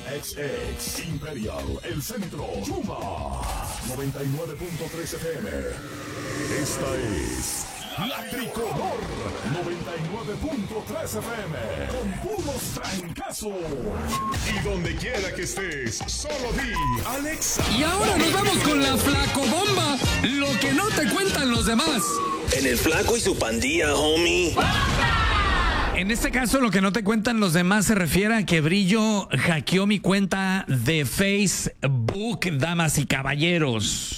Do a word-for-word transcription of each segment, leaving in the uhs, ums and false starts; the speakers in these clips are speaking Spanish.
X X, Imperial, El Centro, Yuma, noventa y nueve punto tres F M. Esta es La Tricolor, noventa y nueve punto tres F M, con puros trancazos. Y donde quiera que estés, solo di Alexa. Y ahora nos vamos con la Flacobomba, lo que no te cuentan los demás. En el Flaco y su pandilla, homie. En este caso, lo que no te cuentan los demás se refiere a que Brillo hackeó mi cuenta de Facebook, damas y caballeros.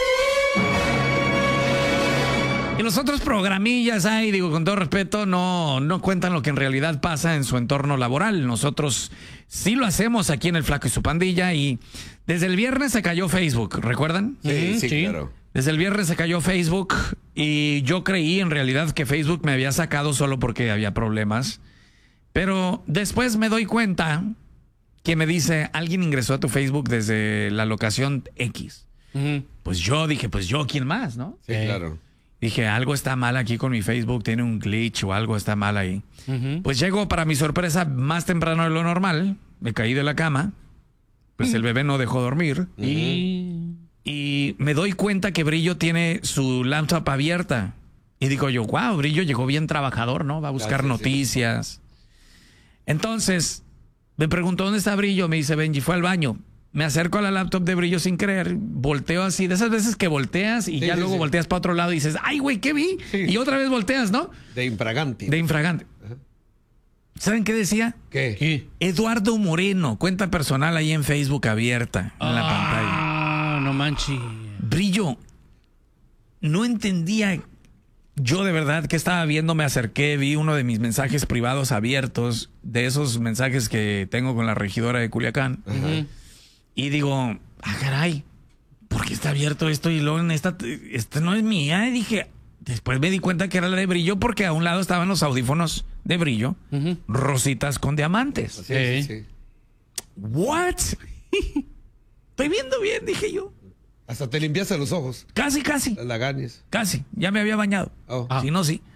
Y los otros programillas ahí, digo, con todo respeto, no, no cuentan lo que en realidad pasa en su entorno laboral. Nosotros sí lo hacemos aquí en El Flaco y su pandilla, y desde el viernes se cayó Facebook, ¿recuerdan? Sí, sí, sí, claro. Desde el viernes se cayó Facebook y yo creí en realidad que Facebook me había sacado solo porque había problemas. Pero después me doy cuenta que me dice, alguien ingresó a tu Facebook desde la locación X. Uh-huh. Pues yo dije, pues yo, ¿quién más, no? Sí, claro. Dije, algo está mal aquí con mi Facebook, tiene un glitch o algo está mal ahí. Uh-huh. Pues llego, para mi sorpresa, más temprano de lo normal, me caí de la cama, pues uh-huh. el bebé no dejó dormir. Uh-huh. Y... Y me doy cuenta que Brillo tiene su laptop abierta. Y digo yo, wow, Brillo llegó bien trabajador, ¿no? Va a buscar Gracias, noticias. Sí. Entonces, me preguntó, ¿dónde está Brillo? Me dice, Benji, fue al baño. Me acerco a la laptop de Brillo sin querer, volteo así, de esas veces que volteas y sí, ya sí, luego sí. volteas para otro lado y dices, ay, güey, ¿qué vi? Sí. Y otra vez volteas, ¿no? De infragante. De infragante. Ajá. ¿Saben qué decía? ¿Qué? ¿Qué? Eduardo Moreno, cuenta personal ahí en Facebook abierta en ah. la pantalla. No manches. Brillo, no entendía yo de verdad que estaba viendo, me acerqué, vi uno de mis mensajes privados abiertos, de esos mensajes que tengo con la regidora de Culiacán. Uh-huh. Y digo, ah, caray, ¿por qué está abierto esto? Y luego en esta, esta no es mía. Y dije, después me di cuenta que era la de Brillo porque a un lado estaban los audífonos de Brillo, uh-huh. rositas con diamantes. Sí, sí, sí. ¿What? Estoy viendo bien, dije yo. Hasta te limpiaste los ojos. Casi, casi. Las lagañas. Casi. Ya me había bañado. Oh. Ah. Si no, sí.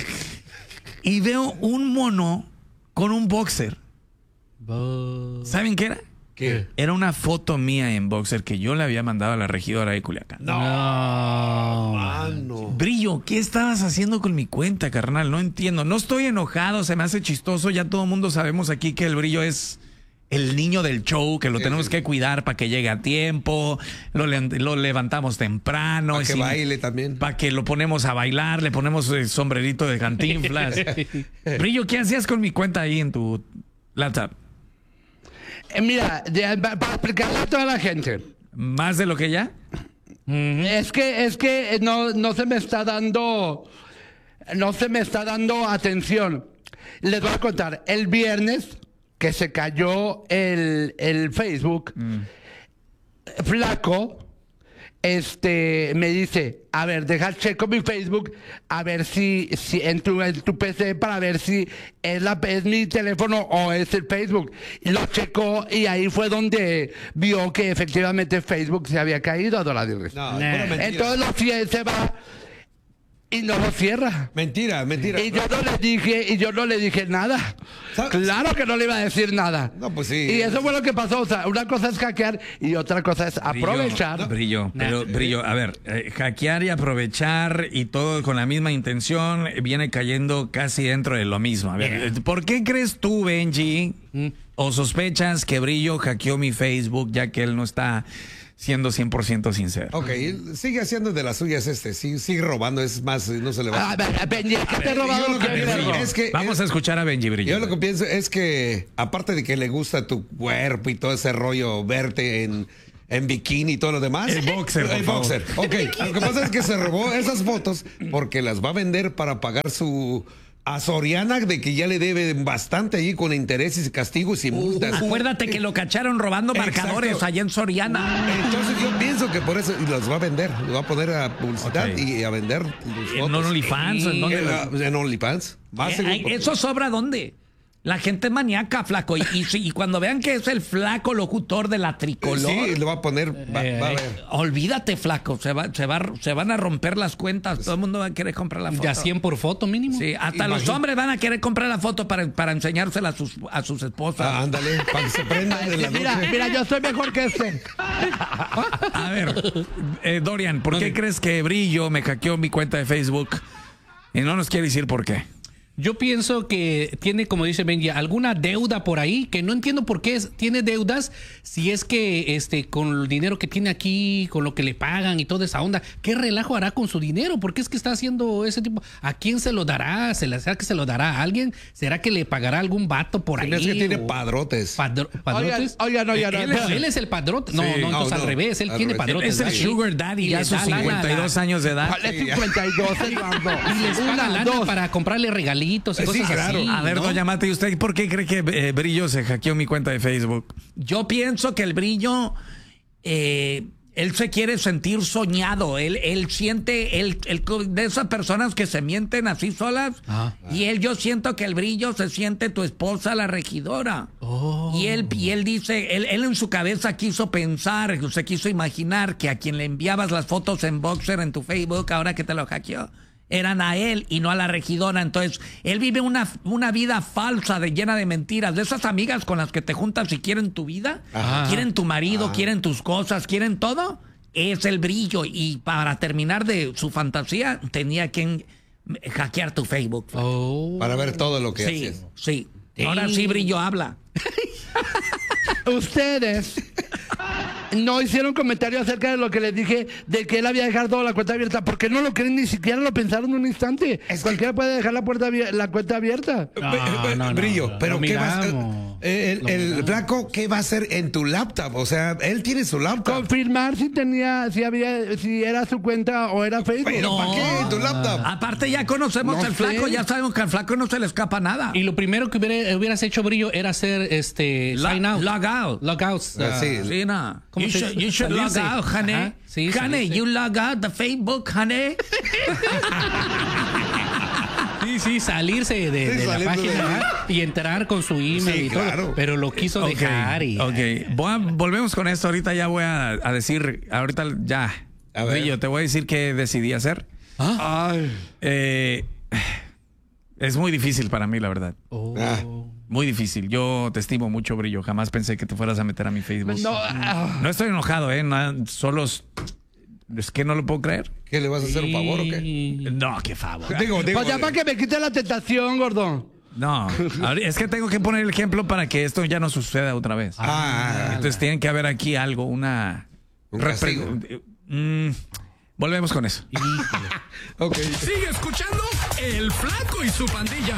Y veo un mono con un boxer. Bo... ¿Saben qué era? ¿Qué? Era una foto mía en boxer que yo le había mandado a la regidora de Culiacán. No. No. Mano. Brillo, ¿qué estabas haciendo con mi cuenta, carnal? No entiendo. No estoy enojado, se me hace chistoso. Ya todo el mundo sabemos aquí que el Brillo es... el niño del show, que lo sí, tenemos sí. que cuidar para que llegue a tiempo, lo, le, lo levantamos temprano. Para que si, baile también. Para que lo ponemos a bailar, le ponemos el sombrerito de Cantinflas. Brillo, ¿qué hacías con mi cuenta ahí en tu laptop? Eh, mira, de, para explicarle a toda la gente. ¿Más de lo que ya? Uh-huh. Es que, es que no, no se me está dando, no se me está dando atención. Les voy a contar, el viernes... que se cayó el, el Facebook, mm. Flaco, este, me dice, a ver, deja checo mi Facebook, a ver si, si en tu, en tu P C, para ver si es, la, es mi teléfono o es el Facebook. Y lo checó y ahí fue donde vio que efectivamente Facebook se había caído a Doradilles. No, nah. Entonces lo, se va... y no lo cierra. Mentira, mentira. Y yo no le dije, y yo no le dije nada. ¿Sabes? Claro que no le iba a decir nada. No, pues sí. Y eso fue lo que pasó. O sea, una cosa es hackear y otra cosa es aprovechar. Brillo, no. brillo pero Brillo, a ver, eh, hackear y aprovechar y todo con la misma intención viene cayendo casi dentro de lo mismo. A ver, ¿por qué crees tú, Benji, ¿Mm? o sospechas que Brillo hackeó mi Facebook ya que él no está siendo cien por ciento sincero? Ok, sigue haciendo de las suyas este, sigue, sigue robando, es más, no se le va a... Ah, Benji, ¿qué te he robado? Lo que pienso, es que, Vamos a escuchar a Benji Brillo. Yo lo que pienso es que, aparte de que le gusta tu cuerpo y todo ese rollo, verte en, en bikini y todo lo demás... El boxer, por El favor. boxer, ok. Lo que pasa es que se robó esas fotos porque las va a vender para pagar su... a Soriana, de que ya le deben bastante allí con intereses, castigos y multas. Uh, acuérdate que lo cacharon robando marcadores Exacto. allá en Soriana. Entonces yo pienso que por eso los va a vender, los va a poner a publicidad okay. y a vender. ¿En OnlyFans? ¿En, en, en OnlyFans. ¿Eh, ¿Eso sobra dónde? La gente es maníaca, flaco. Y, y, y cuando vean que es el flaco locutor de la tricolor. Sí, lo va a poner. Va, Eh, va a eh, ver. Olvídate, flaco. Se, va, se, va, se van a romper las cuentas. Todo el mundo va a querer comprar la foto. De a cien por foto mínimo. Sí, hasta los Imagínate. hombres van a querer comprar la foto para, para enseñársela a sus, a sus esposas. Ah, ándale, para que se prenda de la Mira, noche. mira, yo soy mejor que este. A ver, eh, Dorian, ¿por qué crees que Brillo me hackeó mi cuenta de Facebook? Y no nos quiere decir por qué. Yo pienso que tiene, como dice Benji, alguna deuda por ahí, que no entiendo por qué es- tiene deudas, si es que este con el dinero que tiene aquí, con lo que le pagan y toda esa onda, ¿qué relajo hará con su dinero? ¿Por qué es que está haciendo ese tipo? ¿A quién se lo dará? ¿Se le- ¿Será que se lo dará a alguien? ¿Será que le pagará algún vato por Se ahí? me hace que tiene o- padrotes. padro- ¿Padrotes? Oigan, oigan, oigan. Él, es, él es el padrote. No, Sí. no, entonces No, al no, revés, él al tiene revés. padrotes. Es el ¿verdad? Sugar Daddy, Y ya a les sus da lana, cincuenta y dos la- años de edad. ¿Cuál es cincuenta y dos, Eduardo? Y les paga Una, lana dos. para comprarle regalitos y Sí, cosas claro. así. A ver, ¿no? doña Mate, ¿y usted por qué cree que eh, Brillo se hackeó mi cuenta de Facebook? Yo pienso que el Brillo, eh, él se quiere sentir soñado. Él, él siente, él, él- de esas personas que se mienten así solas. Ah. Y él, yo siento que el Brillo se siente tu esposa, la regidora. Oh. Y él, y él dice, él, él en su cabeza quiso pensar, se quiso imaginar que a quien le enviabas las fotos en Boxer en tu Facebook, ahora que te lo hackeó, eran a él y no a la regidora. Entonces, él vive una, una vida falsa, de llena de mentiras. De esas amigas con las que te juntas y quieren tu vida, Ajá. quieren tu marido, quieren tus cosas, quieren todo. Es el Brillo. Y para terminar de su fantasía, tenía que hackear tu Facebook. Oh. Para ver todo lo que Sí, haces. sí. Ahora sí, Brillo habla. Ustedes no hicieron comentarios acerca de lo que les dije de que él había dejado toda la cuenta abierta. Porque no lo creen, ni siquiera lo pensaron un instante. Cualquiera puede dejar la puerta abier- la cuenta abierta. No, Be- be- no, no, Brillo, no, pero lo ¿qué va a hacer? miramos. Eh, El, Lo el miramos. flaco, ¿qué va a hacer en tu laptop? O sea, él tiene su laptop. Confirmar si tenía, si había, si era su cuenta o era Facebook. Pero No. ¿para qué en tu laptop? Aparte, ya conocemos No al sé. flaco, ya sabemos que al flaco no se le escapa nada. Y lo primero que hubiera- hubieras hecho, Brillo, era hacer este Lo- sign out. log out. Log out. Ah, sí. Sí, no. ¿Cómo you, se should, dice? you should log Salirse. out, honey. Ajá, sí, honey, salirse. you log out the Facebook, honey. Sí, sí, salirse de, de Sí, la salirse página de- ¿verdad? y entrar con su email Sí, y todo. claro. Pero lo quiso Ok, dejar y... ok. Voy a- volvemos con esto. Ahorita ya voy a, a decir, ahorita ya. A ver. Brillo, te voy a decir qué decidí hacer. Ay. Eh, es muy difícil para mí, la verdad. Oh. Ah. Muy difícil. Yo te estimo mucho, Brillo. Jamás pensé que te fueras a meter a mi Facebook. No, ah. No estoy enojado, ¿eh? No, solo es, es que no lo puedo creer. ¿Qué le vas a hacer un favor o qué? Y- No, qué favor. Digo, digo. Pues ya para que me quite la tentación, gordo. No, ahora- es que tengo que poner el ejemplo para que esto ya no suceda otra vez. Ah, Entonces tiene que haber aquí algo, una... Un repre- castigo. Mm, volvemos con eso. ok. Sigue escuchando El Flaco y su pandilla.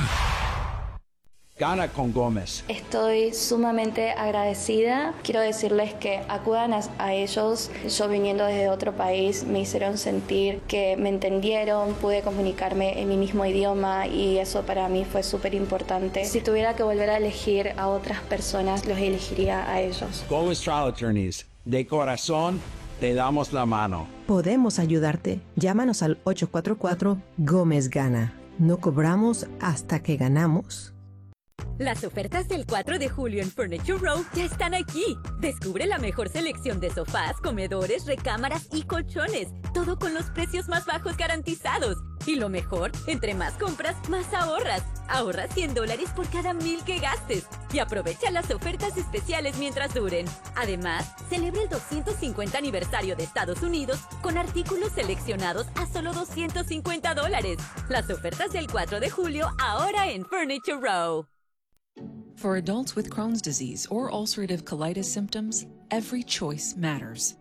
Gana con Gómez. Estoy sumamente agradecida. Quiero decirles que acudan a, a ellos. Yo viniendo desde otro país me hicieron sentir que me entendieron, pude comunicarme en mi mismo idioma y eso para mí fue súper importante. Si tuviera que volver a elegir a otras personas, los elegiría a ellos. Gómez Trial Attorneys. De corazón, te damos la mano. Podemos ayudarte. Llámanos al ocho cuatro cuatro Gómez Gana. No cobramos hasta que ganamos. Las ofertas del cuatro de julio en Furniture Row ya están aquí. Descubre la mejor selección de sofás, comedores, recámaras y colchones. Todo con los precios más bajos garantizados. Y lo mejor, entre más compras, más ahorras. Ahorra cien dólares por cada mil que gastes. Y aprovecha las ofertas especiales mientras duren. Además, celebra el doscientos cincuenta aniversario de Estados Unidos con artículos seleccionados a solo doscientos cincuenta dólares. Las ofertas del cuatro de julio ahora en Furniture Row. For adults with Crohn's disease or ulcerative colitis symptoms, every choice matters.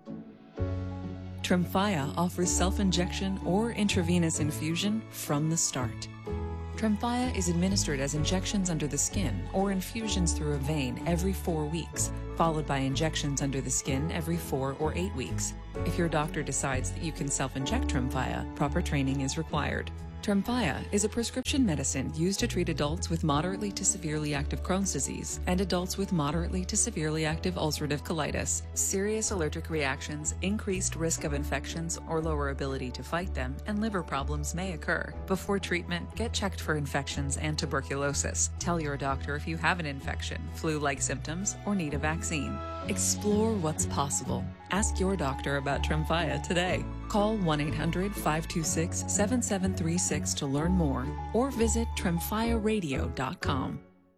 Tremfya offers self-injection or intravenous infusion from the start. Tremfya is administered as injections under the skin or infusions through a vein every four weeks, followed by injections under the skin every four or eight weeks. If your doctor decides that you can self-inject Tremfya, proper training is required. Tremfya is a prescription medicine used to treat adults with moderately to severely active Crohn's disease and adults with moderately to severely active ulcerative colitis. Serious allergic reactions, increased risk of infections or lower ability to fight them, and liver problems may occur. Before treatment, get checked for infections and tuberculosis. Tell your doctor if you have an infection, flu-like symptoms, or need a vaccine. Explore what's possible. Ask your doctor about Tremfya today. Call one eight hundred, five two six, seven seven three six to learn more or visit tremfya radio dot com.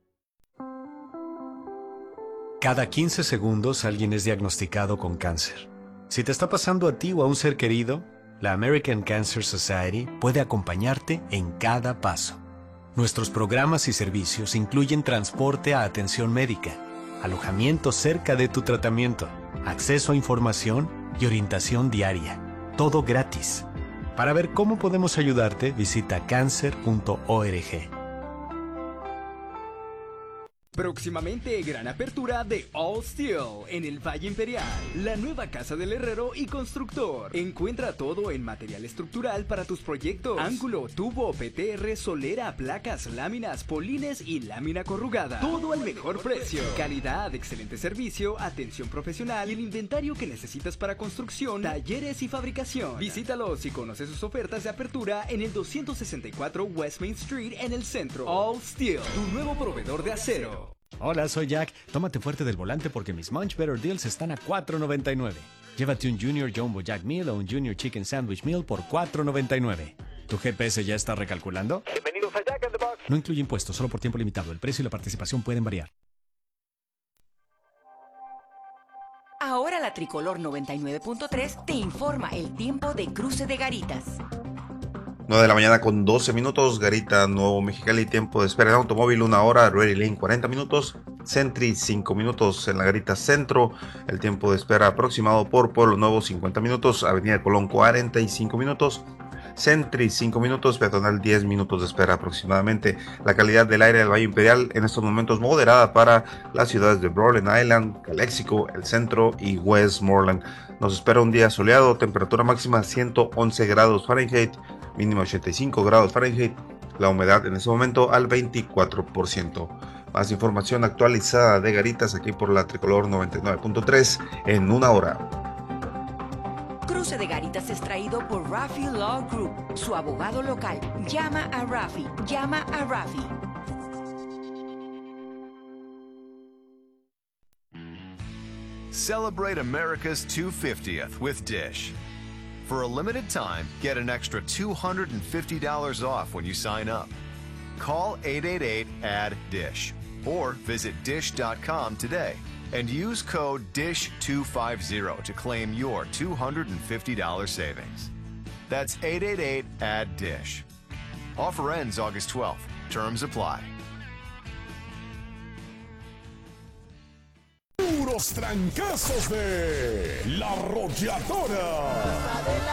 Cada quince segundos alguien es diagnosticado con cáncer. Si te está pasando a ti o a un ser querido, la American Cancer Society puede acompañarte en cada paso. Nuestros programas y servicios incluyen transporte a atención médica, alojamiento cerca de tu tratamiento, acceso a información y orientación diaria. Todo gratis. Para ver cómo podemos ayudarte, visita cancer punto org. Próximamente, gran apertura de All Steel en el Valle Imperial, la nueva casa del herrero y constructor. Encuentra todo en material estructural para tus proyectos: ángulo, tubo, P T R, solera, placas, láminas, polines y lámina corrugada. Todo al mejor precio. Calidad, excelente servicio, atención profesional y el inventario que necesitas para construcción, talleres y fabricación. Visítalos y conoce sus ofertas de apertura en el doscientos sesenta y cuatro West Main Street en el centro. All Steel, tu nuevo proveedor de acero. Hola, soy Jack. Tómate fuerte del volante porque mis Munch Better Deals están a cuatro noventa y nueve. Llévate un Junior Jumbo Jack Meal o un Junior Chicken Sandwich Meal por cuatro noventa y nueve. ¿Tu G P S ya está recalculando? Bienvenidos a Jack in the Box. No incluye impuestos, solo por tiempo limitado. El precio y la participación pueden variar. Ahora la Tricolor noventa y nueve punto tres te informa el tiempo de Cruce de Garitas. nueve de la mañana con doce minutos, Garita Nuevo Mexicali, tiempo de espera en automóvil una hora, Ready Lane cuarenta minutos, Sentry cinco minutos en la Garita Centro, el tiempo de espera aproximado por Pueblo Nuevo cincuenta minutos, Avenida Colón cuarenta y cinco minutos, Sentry cinco minutos, Peatonal diez minutos de espera aproximadamente. La calidad del aire del Valle Imperial en estos momentos moderada para las ciudades de Rhode Island, Calexico, el centro y Westmoreland. Nos espera un día soleado, temperatura máxima ciento once grados Fahrenheit, mínimo ochenta y cinco grados Fahrenheit, la humedad en ese momento al veinticuatro por ciento. Más información actualizada de Garitas aquí por la Tricolor noventa y nueve punto tres en una hora. Cruce de Garitas es traído por Rafi Law Group, su abogado local. Llama a Rafi, llama a Rafi. Celebrate America's two hundred fiftieth with Dish. For a limited time, get an extra two hundred fifty dollars off when you sign up. Call eight eight eight, A D D I S H or visit dish dot com today and use code D I S H two fifty to claim your two hundred fifty dollars savings. That's eight eight eight, A D D I S H. Offer ends August twelfth. Terms apply. Puros trancazos de La Arrolladora.